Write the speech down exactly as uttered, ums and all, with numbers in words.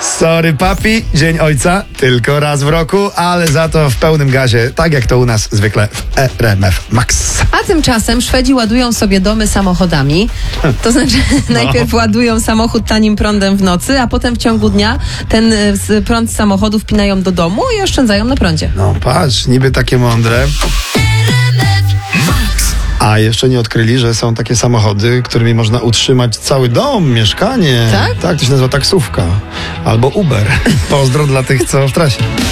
Sorry papi, Dzień Ojca tylko raz w roku, ale za to w pełnym gazie, tak jak to u nas zwykle w R M F Max. A tymczasem Szwedzi ładują sobie domy samochodami. To znaczy No. najpierw ładują samochód tanim prądem w nocy, a potem w ciągu dnia ten y, z- prąd z samochodu wpinają do domu i oszczędzają na prądzie. No patrz, niby takie mądre. A jeszcze nie odkryli, że są takie samochody, którymi można utrzymać cały dom, mieszkanie. Tak? Tak, to się nazywa taksówka. Albo Uber. Pozdro dla tych, co w trasie.